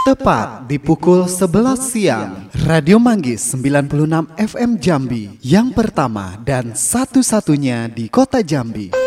Tepat di pukul 11 siang, Radio Manggis 96 FM Jambi, yang pertama dan satu-satunya di kota Jambi.